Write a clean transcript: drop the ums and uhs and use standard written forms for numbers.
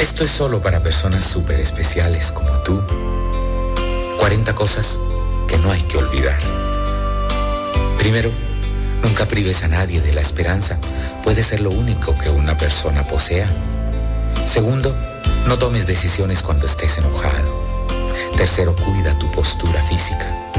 Esto es solo para personas súper especiales como tú. 40 cosas que no hay que olvidar. Primero, nunca prives a nadie de la esperanza. Puede ser lo único que una persona posea. Segundo, no tomes decisiones cuando estés enojado. Tercero, cuida tu postura física.